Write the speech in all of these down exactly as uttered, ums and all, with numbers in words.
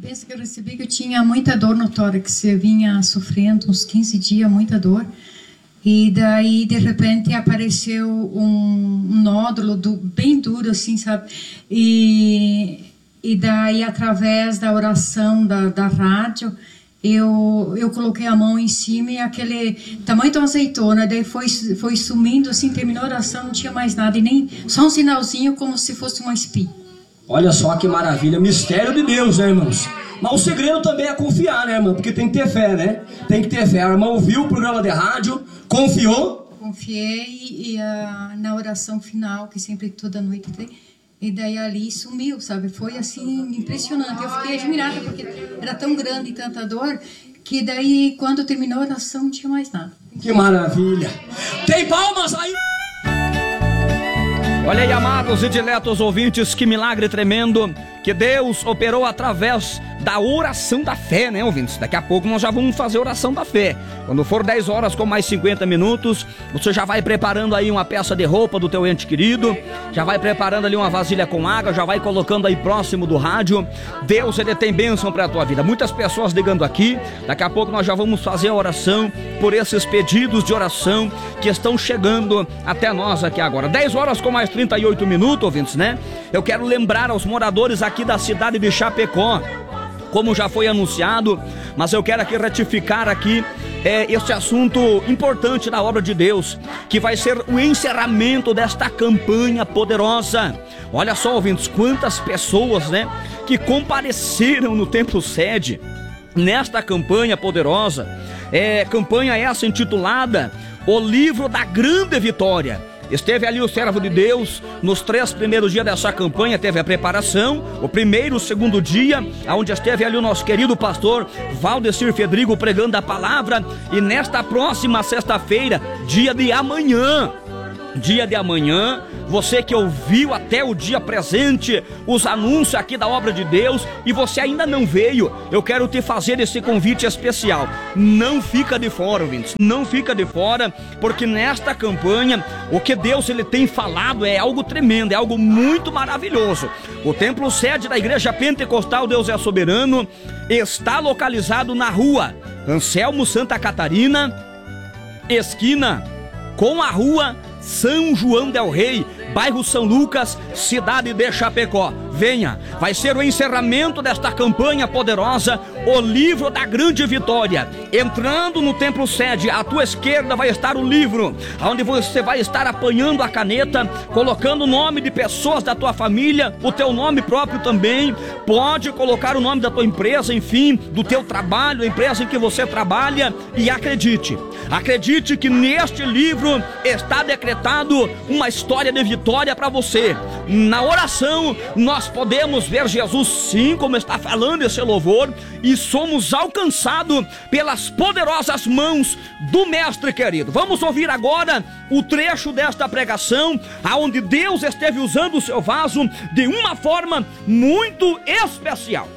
bênção que eu recebi, que eu tinha muita dor no tórax, eu vinha sofrendo uns quinze dias, muita dor, e daí de repente apareceu um, um nódulo do, bem duro assim, sabe, e, e daí através da oração da, da rádio, eu, eu coloquei a mão em cima e aquele tamanho de uma azeitona, daí foi, foi sumindo assim, terminou a oração, não tinha mais nada, e nem só um sinalzinho como se fosse uma espinha. Olha só que maravilha, mistério de Deus, né, irmãos? Mas o segredo também é confiar, né, irmão? Porque tem que ter fé, né? Tem que ter fé. A irmã ouviu o programa de rádio, confiou? Confiei e uh, na oração final, que sempre toda noite tem, e daí ali sumiu, sabe? Foi assim, impressionante. Eu fiquei admirada porque era tão grande e tanta dor, que daí quando terminou a oração não tinha mais nada. Que maravilha! Tem palmas aí! Olha aí, amados e diletos ouvintes, que milagre tremendo que Deus operou através da oração da fé, né, ouvintes? Daqui a pouco nós já vamos fazer oração da fé. Quando for dez horas com mais cinquenta minutos, você já vai preparando aí uma peça de roupa do teu ente querido, já vai preparando ali uma vasilha com água, já vai colocando aí próximo do rádio. Deus, ele tem bênção para a tua vida. Muitas pessoas ligando aqui, daqui a pouco nós já vamos fazer a oração por esses pedidos de oração que estão chegando até nós aqui agora. dez horas com mais trinta e oito minutos, ouvintes, né? Eu quero lembrar aos moradores aqui da cidade de Chapecó, como já foi anunciado, mas eu quero aqui retificar aqui é, este assunto importante da obra de Deus, que vai ser o encerramento desta campanha poderosa. Olha só, ouvintes, quantas pessoas, né, que compareceram no Templo Sede nesta campanha poderosa, é, campanha essa intitulada O Livro da Grande Vitória. Esteve ali o servo de Deus, nos três primeiros dias dessa campanha teve a preparação, o primeiro, o segundo dia, onde esteve ali o nosso querido pastor Valdecir Fedrigo pregando a palavra, e nesta próxima sexta-feira, dia de amanhã, dia de amanhã, você que ouviu até o dia presente os anúncios aqui da obra de Deus e você ainda não veio, eu quero te fazer esse convite especial. Não fica de fora, ouvintes, não fica de fora, porque nesta campanha o que Deus ele tem falado é algo tremendo, é algo muito maravilhoso. O templo sede da Igreja Pentecostal Deus é Soberano está localizado na rua Anselmo Santa Catarina, esquina com a rua São João del Rei, bairro São Lucas, cidade de Chapecó. Venha, vai ser o encerramento desta campanha poderosa, o livro da grande vitória. Entrando no templo sede, à tua esquerda vai estar o livro, onde você vai estar apanhando a caneta, colocando o nome de pessoas da tua família, o teu nome próprio também, pode colocar o nome da tua empresa, enfim, do teu trabalho, a empresa em que você trabalha, e acredite, acredite que neste livro está decretado uma história de vitória para você. Na oração nós podemos ver Jesus, sim, como está falando esse louvor, e somos alcançados pelas poderosas mãos do mestre querido. Vamos ouvir agora o trecho desta pregação, aonde Deus esteve usando o seu vaso de uma forma muito especial.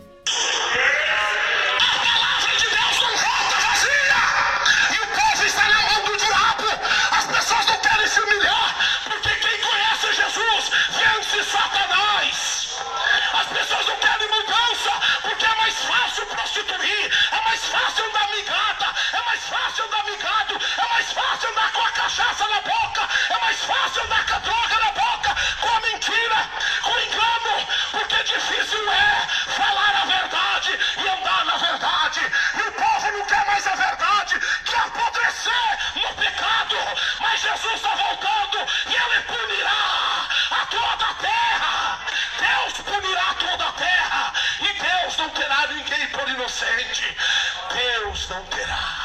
Satanás, as pessoas não querem mudança, porque é mais fácil prostituir, é mais fácil andar migada, é mais fácil andar migado, é mais fácil andar com a cachaça na boca, é mais fácil andar com a droga na boca, com a mentira, com o engano, porque difícil é falar a verdade e andar na verdade, e o povo não quer mais a verdade, quer apodrecer no pecado, mas Jesus está voltando e Ele punirá a toda a terra. Deus punirá toda a terra, e Deus não terá ninguém por inocente. Deus não terá.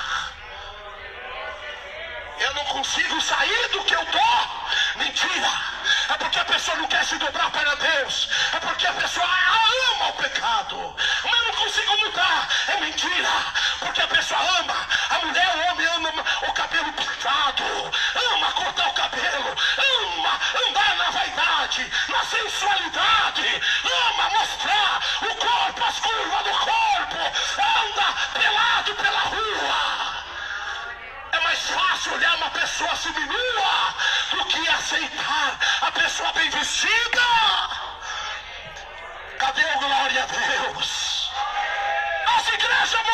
Eu não consigo sair do que eu tô. Mentira. É porque a pessoa não quer se dobrar para Deus. É porque a pessoa ama o pecado. Mas eu não consigo mudar. É mentira. Porque a pessoa ama. A mulher, o homem ama o cabelo pintado, ama cortar o cabelo, ama andar na vaidade, na sensualidade, ama mostrar o corpo, as curvas do corpo, anda pelado pela rua. É mais fácil olhar uma pessoa seminua do que aceitar a pessoa bem vestida. Cadê o glória a Deus?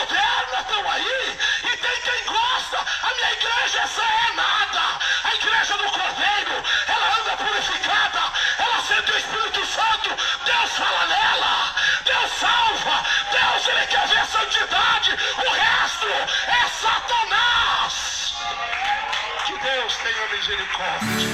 modernas estão aí e tem quem gosta. A minha igreja essa é nada. A igreja do Cordeiro, ela anda purificada, ela sente o Espírito Santo, Deus fala nela, Deus salva, Deus ele quer ver santidade, o resto é Satanás. Que Deus tenha misericórdia.